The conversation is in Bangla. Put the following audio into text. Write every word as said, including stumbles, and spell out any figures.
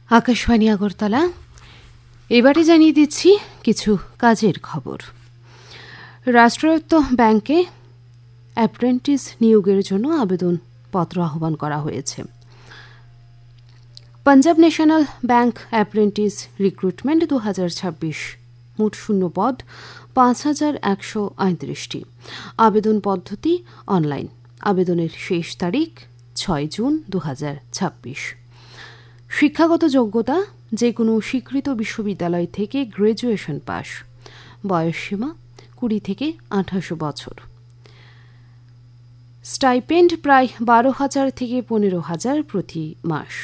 আকাশবাণী আগরতলা। এবারে জানিয়ে দিচ্ছি কিছু কাজের খবর। রাষ্ট্রায়ত্ত ব্যাংকে অ্যাপ্রেন্টিস নিয়োগের জন্য আবেদন পত্র আহ্বান করা হয়েছে। Punjab national bank apprentice recruitment দু হাজার ছাব্বিশ, মোট শূন্য পদ পাঁচ হাজার একশো আটত্রিশটি। আবেদন পদ্ধতি অনলাইন। আবেদনের শেষ তারিখ ছয় জুন দু হাজার ছাব্বিশ। শিক্ষাগত যোগ্যতা যে কোনো স্বীকৃত বিশ্ববিদ্যালয় থেকে গ্র্যাজুয়েশন পাস। বয়সসীমা কুড়ি থেকে আঠাশো বছর। স্টাইপেন্ড প্রায় বারো হাজার থেকে পনেরো হাজার প্রতি মাস।